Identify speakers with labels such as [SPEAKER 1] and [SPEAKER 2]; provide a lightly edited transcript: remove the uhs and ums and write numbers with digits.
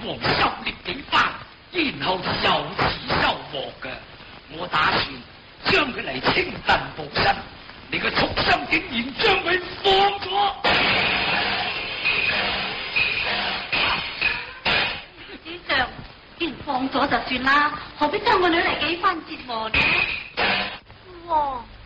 [SPEAKER 1] 王收獵幾番，然後就有此收穫嘅。我打算將佢嚟清燉補身，你個畜生竟然將佢放咗！
[SPEAKER 2] 主上，既然放咗就算啦，何必將個女嚟幾番折磨呢？
[SPEAKER 3] 哇！